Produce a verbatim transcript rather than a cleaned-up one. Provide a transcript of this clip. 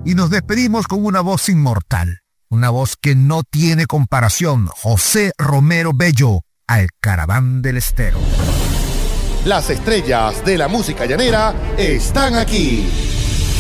y nos despedimos con una voz inmortal, una voz que no tiene comparación, José Romero Bello, Alcaraván del Estero. Las estrellas de la música llanera están aquí.